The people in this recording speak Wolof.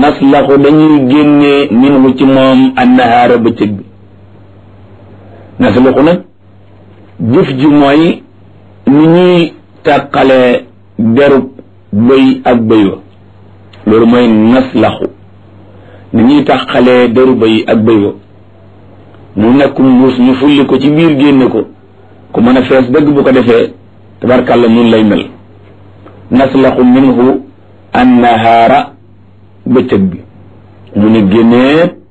naslaxu dañuy génnee minhu ci moom annahaara bëccëg bi naslaxu nag jëf ji mooy ni ñuy tàqalee derub bëy ak bëy wa loolu mooy naslaxu ni ñuy tàqalee deru bëy ak bëy wa mu nekkum mbuus ñu fulli ko ci biir génne ko ku mën a fees dëgg bu ko defee tabarkàlla nun lay mel naslaxu minhu annahaara bëccëg bi mu ne génnee